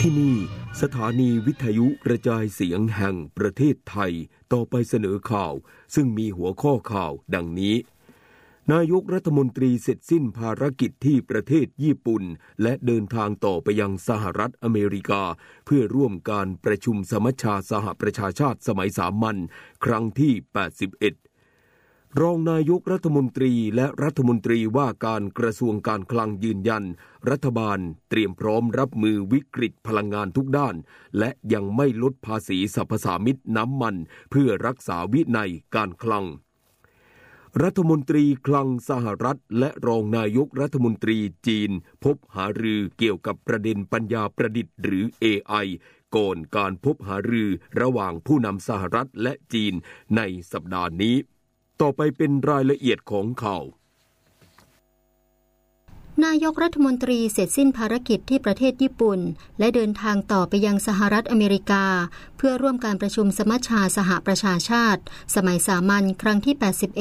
ที่นี่สถานีวิทยุกระจายเสียงแห่งประเทศไทยต่อไปเสนอข่าวซึ่งมีหัวข้อข่าวดังนี้นายกรัฐมนตรีเสร็จสิ้นภารกิจที่ประเทศญี่ปุ่นและเดินทางต่อไปยังสหรัฐอเมริกาเพื่อร่วมการประชุมสมัชชาสหประชาชาติสมัยสามัญครั้งที่81รองนายกรัฐมนตรีและรัฐมนตรีว่าการกระทรวงการคลังยืนยันรัฐบาลเตรียมพร้อมรับมือวิกฤตพลังงานทุกด้านและยังไม่ลดภาษีสรรพสามิตน้ำมันเพื่อรักษาวินัยการคลังรัฐมนตรีคลังสหรัฐและรองนายกรัฐมนตรีจีนพบหารือเกี่ยวกับประเด็นปัญญาประดิษฐ์หรือ AI ก่อนการพบหารือระหว่างผู้นำสหรัฐและจีนในสัปดาห์นี้ต่อไปเป็นรายละเอียดของข่าวนายกรัฐมนตรีเสร็จสิ้นภารกิจที่ประเทศญี่ปุ่นและเดินทางต่อไปยังสหรัฐอเมริกาเพื่อร่วมการประชุมสมัชชาสหประชาชาติสมัยสามัญครั้งที่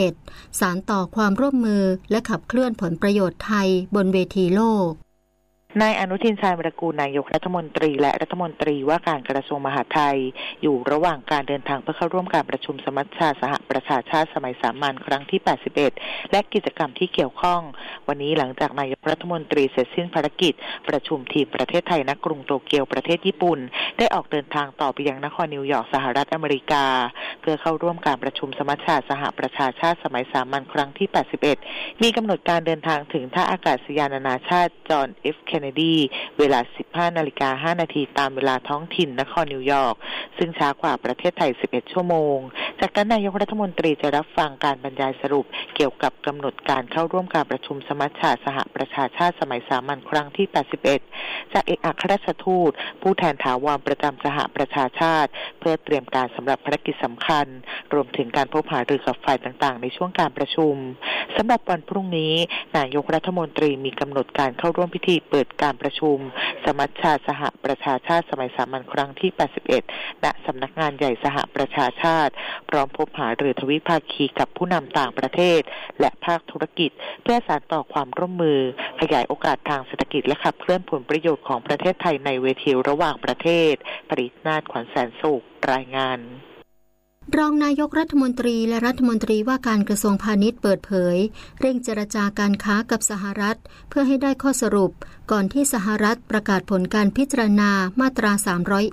81สานต่อความร่วมมือและขับเคลื่อนผลประโยชน์ไทยบนเวทีโลกนายอนุทินชาญวิรากูลนายกรัฐมนตรีและรัฐมนตรีว่าการกระทรวงมหาดไทยอยู่ระหว่างการเดินทางเพื่อเข้าร่วมการประชุมสมัชชาสหประชาชาติสมัยสามัญครั้งที่81และกิจกรรมที่เกี่ยวข้องวันนี้หลังจากนายกรัฐมนตรีเสร็จสิ้นภารกิจประชุมทีมประเทศไทยณกรุงโตเกียวประเทศญี่ปุ่นได้ออกเดินทางต่อไปยังนครนิวยอร์กสหรัฐอเมริกาเพื่อเข้าร่วมการประชุมสมัชชาสหประชาชาติสมัยสามัญครั้งที่81มีกำหนดการเดินทางถึงท่าอากาศยานนานาชาติจอห์น F. เคนเนดีเวลา 15:05 น.ตามเวลาท้องถิ่นนครนิวยอร์กซึ่งช้ากว่าประเทศไทย11ชั่วโมงจากนั้นนายกรัฐมนตรีจะรับฟังการบรรยายสรุปเกี่ยวกับกำหนดการเข้าร่วมการประชุมสมัชชาสหประชาชาติสมัยสามัญครั้งที่81จากเอกอัครราชทูตผู้แทนถาวรประจำสหประชาชาติเพื่อเตรียมการสำหรับภารกิจสำคัญรวมถึงการพบหารือกับฝ่ายต่างๆในช่วงการประชุมสำหรับวันพรุ่งนี้นายกรัฐมนตรีมีกำหนดการเข้าร่วมพิธีเปิดการประชุมสมัชชาสหประชาชาติสมัยสามัญครั้งที่81ณสำนักงานใหญ่สหประชาชาติพร้อมพบหารือทวิภาคีกับผู้นำต่างประเทศและภาคธุรกิจเพื่อสานต่อความร่วมมือขยายโอกาสทางเศรษฐกิจและขับเคลื่อนผลประโยชน์ของประเทศไทยในเวทีระหว่างประเทศปริศนาถ ขวัญแสนสุขรายงานรองนายกรัฐมนตรีและรัฐมนตรีว่าการกระทรวงพาณิชย์เปิดเผยเร่งเจรจาการค้ากับสหรัฐเพื่อให้ได้ข้อสรุปก่อนที่สหรัฐประกาศผลการพิจารณามาตรา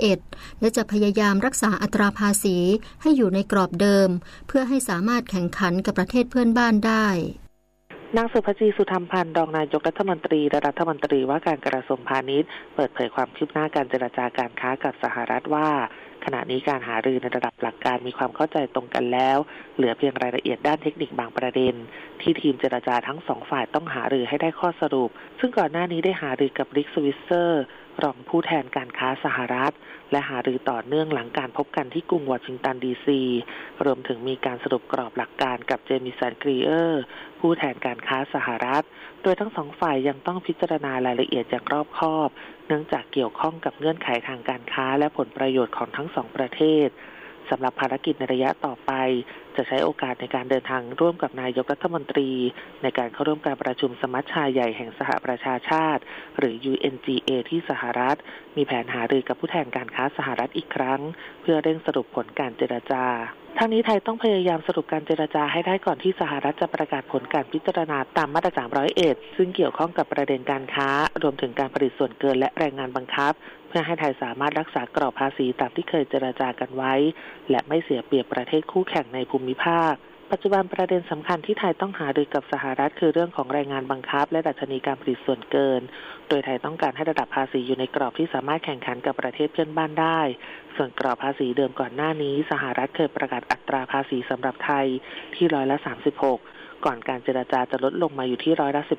301และจะพยายามรักษาอัตราภาษีให้อยู่ในกรอบเดิมเพื่อให้สามารถแข่งขันกับประเทศเพื่อนบ้านได้นางสุภจีสุธรรมพันธ์รองนายกรัฐมนตรีและรัฐมนตรีว่าการกระทรวงพาณิชย์เปิดเผยความคืบหน้าการเจรจาการค้ากับสหรัฐว่าขณะนี้การหารือในระดับหลักการมีความเข้าใจตรงกันแล้วเหลือเพียงรายละเอียดด้านเทคนิคบางประเด็นที่ทีมเจรจาทั้งสองฝ่ายต้องหารือให้ได้ข้อสรุปซึ่งก่อนหน้านี้ได้หารือกับริก สวิสเซอร์รองผู้แทนการค้าสหรัฐและหารือต่อเนื่องหลังการพบกันที่กรุงวอชิงตันดีซีรวมถึงมีการสรุปกรอบหลักการกับเจมิสัน กรีเออร์ผู้แทนการค้าสหรัฐโดยทั้งสองฝ่ายยังต้องพิจารณารายละเอียดอย่างรอบคอบเนื่องจากเกี่ยวข้องกับเงื่อนไขทางการค้าและผลประโยชน์ของทั้งสองประเทศสำหรับภารกิจในระยะต่อไปจะใช้โอกาสในการเดินทางร่วมกับนายกรัฐมนตรีในการเข้าร่วมการประชุมสมัชชาใหญ่แห่งสหประชาชาติหรือ UNGA ที่สหรัฐมีแผนหารือกับผู้แทนการค้าสหรัฐอีกครั้งเพื่อเร่งสรุปผลการเจรจาทั้งนี้ไทยต้องพยายามสรุปการเจรจาให้ได้ก่อนที่สหรัฐจะประกาศผลการพิจารณาตามมาตรา301ซึ่งเกี่ยวข้องกับประเด็นการค้ารวมถึงการผลิตส่วนเกินและแรงงานบังคับเพื่อให้ไทยสามารถรักษากรอบภาษีตามที่เคยเจรจากันไว้และไม่เสียเปรียบประเทศคู่แข่งในภูมิภาคปัจจุบันประเด็นสำคัญที่ไทยต้องหารือกับสหรัฐคือเรื่องของแรงงานบังคับและดัชนีการผลิตส่วนเกินโดยไทยต้องการให้ระดับภาษีอยู่ในกรอบที่สามารถแข่งขันกับประเทศเพื่อนบ้านได้ส่วนกรอบภาษีเดิมก่อนหน้านี้สหรัฐเคยประกาศอัตราภาษีสำหรับไทยที่36%ก่อนการเจรจาจะลดลงมาอยู่ที่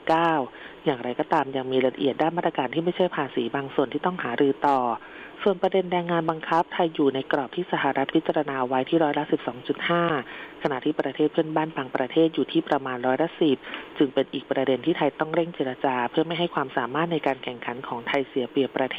19%อย่างไรก็ตามยังมีรายละเอียดด้านมาตรการที่ไม่ใช่ภาษีบางส่วนที่ต้องหารือต่อส่วนประเด็นแรงงานบังคับไทยอยู่ในกรอบที่สหรัฐพิจารณาไว้ที่12.5%ขณะที่ประเทศเพื่อนบ้านบางประเทศอยู่ที่ประมาณ10%จึงเป็นอีกประเด็นที่ไทยต้องเร่งเจรจาเพื่อไม่ให้ความสามารถในการแข่งขันของไทยเสียเปรียบประเทศ